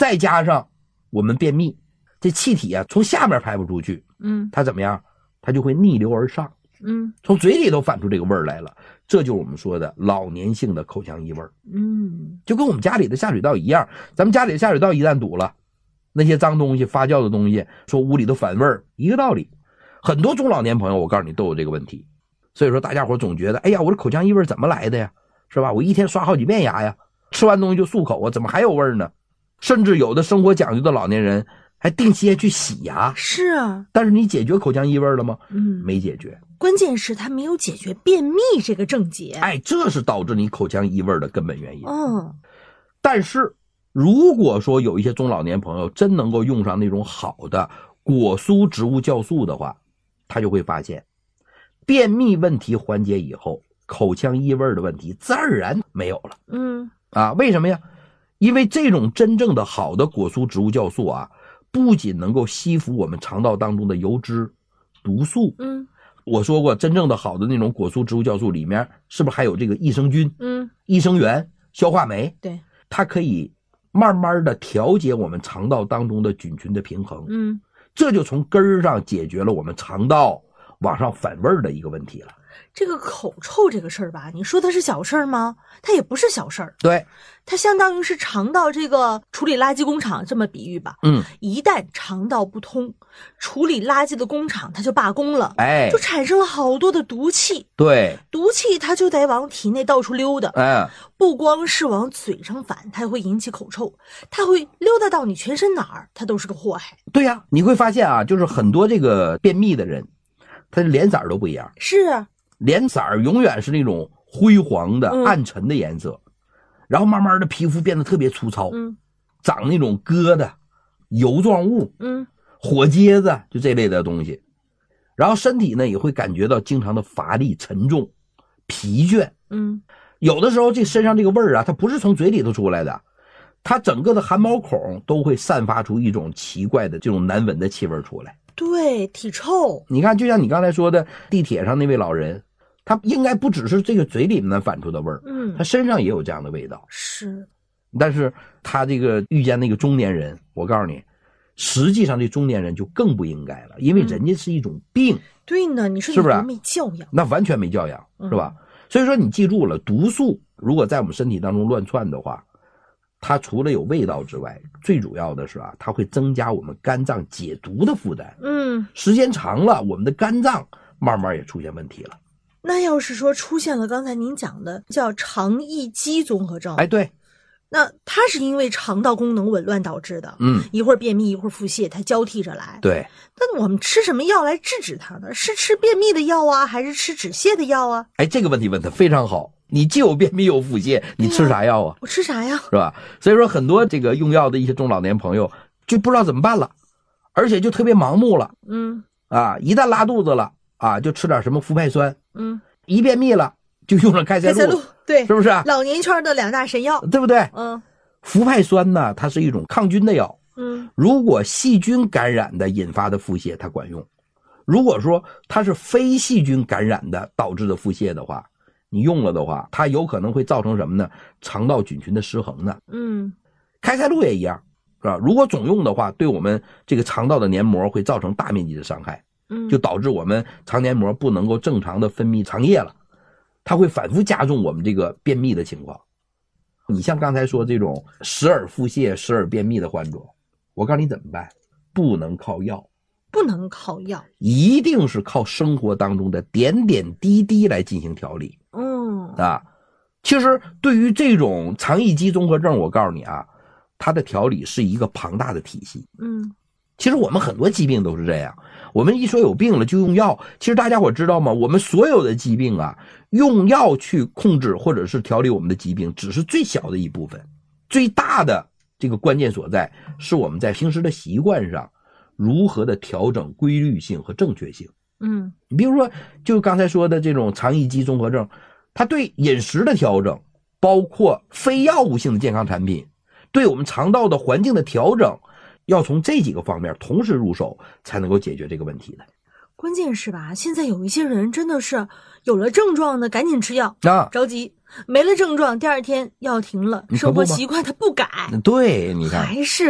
再加上我们便秘，这气体啊从下面排不出去，它怎么样？它就会逆流而上，从嘴里头反出这个味儿来了。这就是我们说的老年性的口腔异味。就跟我们家里的下水道一样，咱们家里的下水道一旦堵了，那些脏东西发酵的东西说屋里头反味儿，一个道理。很多中老年朋友我告诉你都有这个问题。所以说大家伙总觉得，哎呀，我这口腔异味怎么来的呀？是吧？我一天刷好几遍牙呀，吃完东西就漱口啊，怎么还有味儿呢？甚至有的生活讲究的老年人还定期去洗牙。 是啊， 但是你解决口腔异味了吗？没解决。 关键是他没有解决便秘这个症结。 这是导致你口腔异味的根本原因。但是如果说有一些中老年朋友真能够用上那种好的果蔬植物酵素的话，他就会发现便秘问题缓解以后，口腔异味的问题自然而然没有了。为什么呀？因为这种真正的好的果蔬植物酵素啊，不仅能够吸附我们肠道当中的油脂、毒素。我说过，真正的好的那种果蔬植物酵素里面是不是还有这个益生菌、益生元、消化酶？ 对， 它可以慢慢的调节我们肠道当中的菌群的平衡。这就从根儿上解决了我们肠道往上反味儿的一个问题了。 这个口臭这个事儿吧，你说它是小事儿吗？它也不是小事儿。 对， 它相当于是肠道这个处理垃圾工厂，这么比喻吧。一旦肠道不通，处理垃圾的工厂它就罢工了，就产生了好多的毒气。 对， 毒气它就得往体内到处溜达。不光是往嘴上反，它会引起口臭，它会溜达到你全身哪儿，它都是个祸害。 对呀，你会发现啊，就是很多这个便秘的人，他的脸色都不一样。 是啊， 脸色永远是那种灰黄的、暗沉的颜色，然后慢慢的皮肤变得特别粗糙，长那种疙瘩、油状物，火疖子，就这类的东西。然后身体呢也会感觉到经常的乏力、沉重、疲倦。有的时候这身上这个味儿啊，它不是从嘴里头出来的，它整个的汗毛孔都会散发出一种奇怪的这种难闻的气味出来。 对，体臭。 你看，就像你刚才说的，地铁上那位老人，他应该不只是这个嘴里面反出的味儿，他身上也有这样的味道。 是， 但是他这个遇见那个中年人，我告诉你，实际上这中年人就更不应该了，因为人家是一种病。 对呢，你说是不是没教养？ 那完全没教养，是吧？所以说你记住了，毒素如果在我们身体当中乱窜的话，它除了有味道之外，最主要的是啊，它会增加我们肝脏解毒的负担。时间长了，我们的肝脏慢慢也出现问题了。 那要是说出现了刚才您讲的叫肠易激综合症， 对， 那它是因为肠道功能紊乱导致的，一会儿便秘一会儿腹泻，它交替着来。 对， 那我们吃什么药来治止它呢？是吃便秘的药啊，还是吃止泻的药啊？ 这个问题问得非常好。你既有便秘又有腹泻，你吃啥药啊？ 我吃啥呀？ 是吧？所以说很多这个用药的一些中老年朋友就不知道怎么办了，而且就特别盲目了。一旦拉肚子了就吃点什么氟派酸。一便秘了就用上开塞露。 对， 是不是？ 老年圈的两大神药， 对不对？氟派酸呢，它是一种抗菌的药。如果细菌感染的引发的腹泻，它管用；如果说它是非细菌感染的导致的腹泻的话，你用了的话，它有可能会造成什么呢？肠道菌群的失衡呢。开塞露也一样，是吧？如果总用的话，对我们这个肠道的黏膜会造成大面积的伤害，就导致我们肠黏膜不能够正常的分泌肠液了，它会反复加重我们这个便秘的情况。你像刚才说这种时而腹泻、时而便秘的患者，我告诉你怎么办？不能靠药， 不能靠药， 一定是靠生活当中的点点滴滴来进行调理。其实对于这种肠易激综合症，我告诉你啊，它的调理是一个庞大的体系。其实我们很多疾病都是这样，我们一说有病了就用药。其实大家伙知道吗？我们所有的疾病啊，用药去控制或者是调理我们的疾病只是最小的一部分，最大的这个关键所在是我们在平时的习惯上如何的调整规律性和正确性。你比如说就刚才说的这种肠易激综合症，它对饮食的调整，包括非药物性的健康产品，对我们肠道的环境的调整，要从这几个方面同时入手，才能够解决这个问题的。 关键是吧，现在有一些人真的是有了症状呢赶紧吃药，着急，没了症状第二天药停了，生活习惯他不改。 对，你看还是